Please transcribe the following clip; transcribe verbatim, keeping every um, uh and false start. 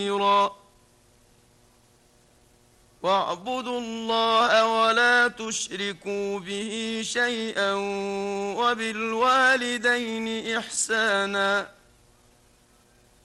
واعبدوا الله ولا تشركوا به شيئا وبالوالدين إحسانا